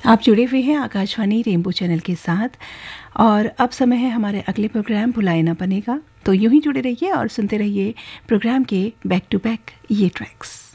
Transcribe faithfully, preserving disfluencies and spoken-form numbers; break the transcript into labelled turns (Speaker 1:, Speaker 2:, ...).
Speaker 1: आप जुड़े हुए हैं आकाशवाणी रेनबो चैनल के साथ और अब समय है हमारे अगले प्रोग्राम भुलाए ना बनेगा। तो यूं ही जुड़े रहिए और सुनते रहिए प्रोग्राम के बैक टू बैक ये ट्रैक्स।